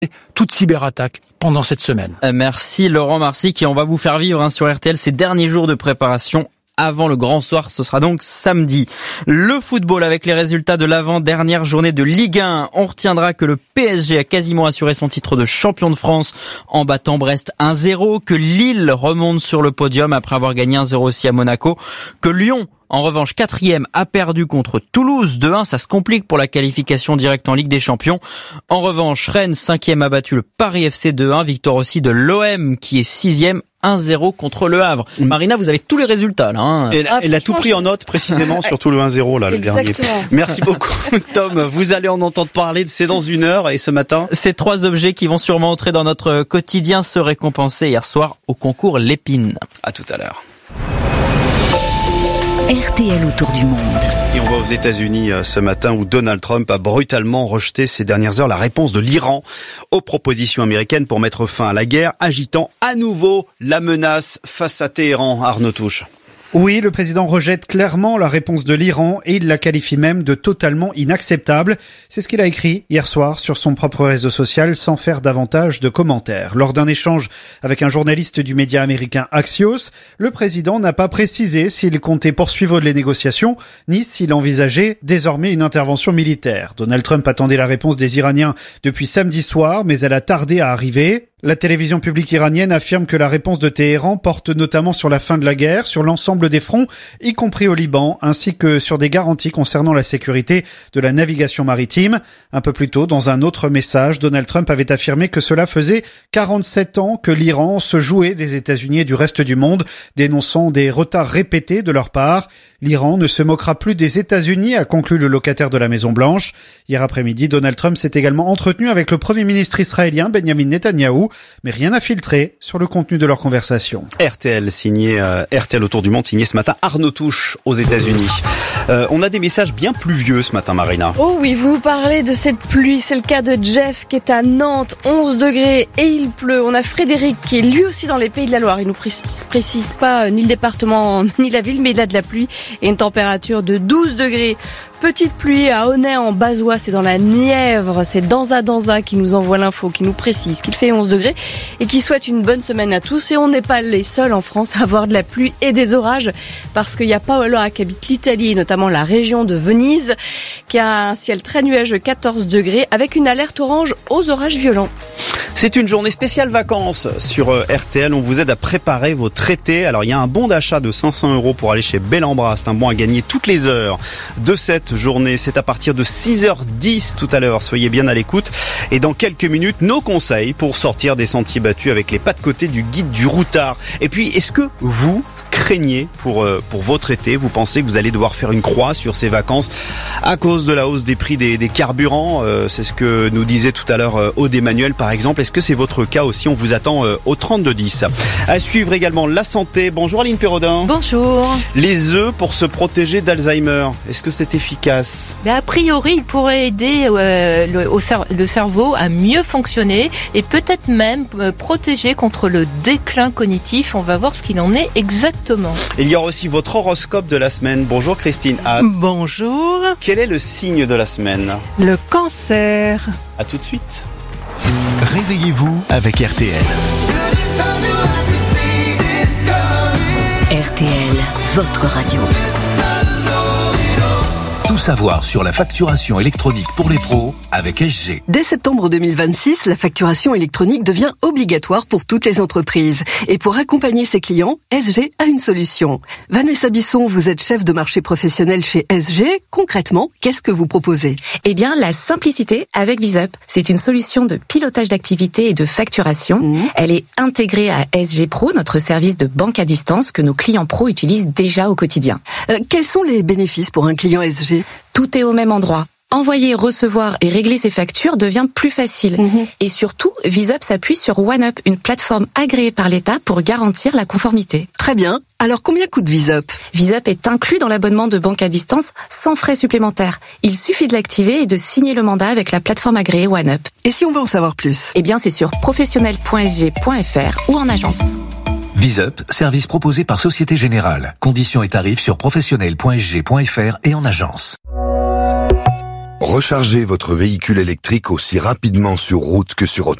toute cyberattaque pendant cette semaine. Merci Laurent Marsic, et on va vous faire vivre sur RTL ces derniers jours de préparation avant le grand soir, ce sera donc samedi. Le football avec les résultats de l'avant-dernière journée de Ligue 1. On retiendra que le PSG a quasiment assuré son titre de champion de France en battant Brest 1-0, que Lille remonte sur le podium après avoir gagné 1-0 aussi à Monaco, que Lyon, en revanche, 4e, a perdu contre Toulouse 2-1. Ça se complique pour la qualification directe en Ligue des Champions. En revanche, Rennes, 5e, a battu le Paris FC 2-1. Victoire aussi de l'OM, qui est 6e, 1-0 contre Le Havre. Marina, vous avez tous les résultats, là. Elle a tout pris en note, précisément, surtout le 1-0, là, le dernier. Merci beaucoup, Tom. Vous allez en entendre parler, c'est dans 1 heure, et ce matin. Ces 3 objets qui vont sûrement entrer dans notre quotidien se récompenser hier soir au concours Lépine. À tout à l'heure. RTL autour du monde. Et on va aux États-Unis ce matin où Donald Trump a brutalement rejeté ces dernières heures la réponse de l'Iran aux propositions américaines pour mettre fin à la guerre, agitant à nouveau la menace face à Téhéran. Arnaud Touche. Oui, le président rejette clairement la réponse de l'Iran et il la qualifie même de totalement inacceptable. C'est ce qu'il a écrit hier soir sur son propre réseau social sans faire davantage de commentaires. Lors d'un échange avec un journaliste du média américain Axios, le président n'a pas précisé s'il comptait poursuivre les négociations ni s'il envisageait désormais une intervention militaire. Donald Trump attendait la réponse des Iraniens depuis samedi soir, mais elle a tardé à arriver. La télévision publique iranienne affirme que la réponse de Téhéran porte notamment sur la fin de la guerre, sur l'ensemble des fronts, y compris au Liban, ainsi que sur des garanties concernant la sécurité de la navigation maritime. Un peu plus tôt, dans un autre message, Donald Trump avait affirmé que cela faisait 47 ans que l'Iran se jouait des États-Unis et du reste du monde, dénonçant des retards répétés de leur part. L'Iran ne se moquera plus des États-Unis, a conclu le locataire de la Maison-Blanche. Hier après-midi, Donald Trump s'est également entretenu avec le Premier ministre israélien Benjamin Netanyahou, mais rien n'a filtré sur le contenu de leur conversation. RTL autour du monde, signé ce matin Arnaud Touche aux États-Unis. On a des messages bien pluvieux ce matin, Marina. Oh oui, vous parlez de cette pluie. C'est le cas de Jeff qui est à Nantes, 11 degrés et il pleut. On a Frédéric qui est lui aussi dans les Pays de la Loire. Il nous précise pas ni le département ni la ville, mais il a de la pluie et une température de 12 degrés. Petite pluie à Aunay en Bazois, c'est dans la Nièvre. C'est Danza qui nous envoie l'info, qui nous précise qu'il fait 11 degrés et qui souhaite une bonne semaine à tous. Et on n'est pas les seuls en France à avoir de la pluie et des orages, parce qu'il y a Paola qui habite l'Italie, et notamment la région de Venise, qui a un ciel très nuageux, 14 degrés, avec une alerte orange aux orages violents. C'est une journée spéciale vacances sur RTL. On vous aide à préparer votre été. Alors, il y a un bon d'achat de 500 € pour aller chez Bel-en-Bras. C'est un bon à gagner toutes les heures de cette journée. C'est à partir de 6h10 tout à l'heure. Soyez bien à l'écoute. Et dans quelques minutes, nos conseils pour sortir des sentiers battus avec les pas de côté du guide du routard. Et puis, est-ce que vous craignez pour votre été? Vous pensez que vous allez devoir faire une croix sur ces vacances à cause de la hausse des prix des carburants? C'est ce que nous disait tout à l'heure Aude Emmanuel, par exemple. Est-ce que c'est votre cas aussi? On vous attend au 3210. À suivre également la santé. Bonjour Aline Perraudin. Bonjour. Les œufs pour se protéger d'Alzheimer, est-ce que c'est efficace? A priori, il pourrait aider le cerveau à mieux fonctionner et peut-être même protéger contre le déclin cognitif. On va voir ce qu'il en est exactement. Il y aura aussi votre horoscope de la semaine. Bonjour Christine Haas. Bonjour. Quel est le signe de la semaine? Le cancer. À tout de suite. Réveillez-vous avec RTL. RTL, votre radio. Tout savoir sur la facturation électronique pour les pros avec SG. Dès septembre 2026, la facturation électronique devient obligatoire pour toutes les entreprises. Et pour accompagner ses clients, SG a une solution. Vanessa Bisson, vous êtes chef de marché professionnel chez SG. Concrètement, qu'est-ce que vous proposez? Eh bien, la simplicité avec VisUp. C'est une solution de pilotage d'activité et de facturation. Elle est intégrée à SG Pro, notre service de banque à distance que nos clients pros utilisent déjà au quotidien. Quels sont les bénéfices pour un client SG? Tout est au même endroit. Envoyer, recevoir et régler ses factures devient plus facile. Et surtout, VisUp s'appuie sur OneUp, une plateforme agréée par l'État pour garantir la conformité. Très bien. Alors combien coûte VisUp? VisUp est inclus dans l'abonnement de banque à distance sans frais supplémentaires. Il suffit de l'activer et de signer le mandat avec la plateforme agréée OneUp. Et si on veut en savoir plus? Eh bien, c'est sur professionnel.sg.fr ou en agence. VisUp, service proposé par Société Générale. Conditions et tarifs sur professionnel.sg.fr et en agence. Rechargez votre véhicule électrique aussi rapidement sur route que sur